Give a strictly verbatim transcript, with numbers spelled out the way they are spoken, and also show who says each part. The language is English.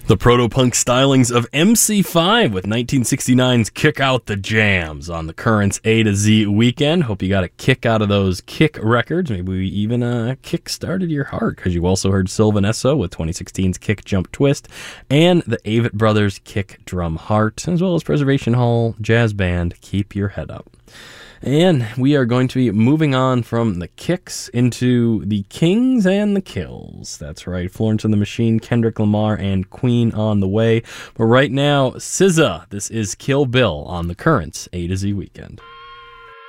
Speaker 1: The proto-punk stylings of M C five with nineteen sixty-nine's Kick Out the Jams on the Currents A to Z weekend. Hope you got a kick out of those Kick records. Maybe we even uh, kick-started your heart, because you also heard Sylvan Esso with twenty sixteen's Kick Jump Twist and the Avett Brothers Kick Drum Heart, as well as Preservation Hall Jazz Band Keep Your Head Up. And we are going to be moving on from the Kicks into the Kings and the Kills. That's right, Florence and the Machine, Kendrick Lamar, and Queen on the way. But right now, S Z A, this is Kill Bill on the Currents A to Z weekend.